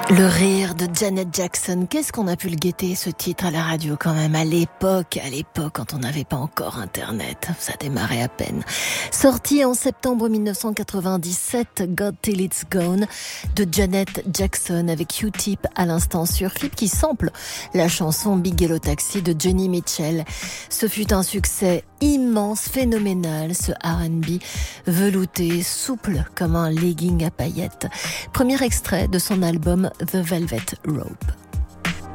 Le rire de Janet Jackson, qu'est-ce qu'on a pu le guetter ce titre à la radio quand même à l'époque quand on n'avait pas encore internet, ça démarrait à peine. Sorti en septembre 1997, God Till It's Gone de Janet Jackson avec Q-Tip à l'instant sur Flip qui sample la chanson Big Yellow Taxi de Joni Mitchell. Ce fut un succès immense, phénoménal, ce R&B velouté, souple comme un legging à paillettes. Premier extrait de son album The Velvet Rope.